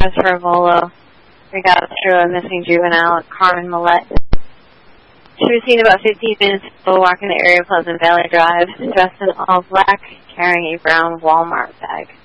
As for Volo, we got through a missing juvenile, Carmen Millette. She was seen about 15 minutes ago walking the area of Pleasant Valley Drive, dressed in all black, carrying a brown Walmart bag.